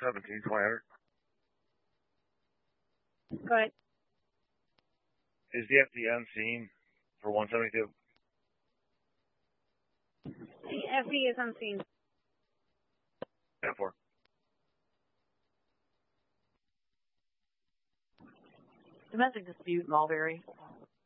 17,200. Go ahead. Is the FD unseen for 172? The FD is unseen. 10-4. Domestic dispute, Mulberry.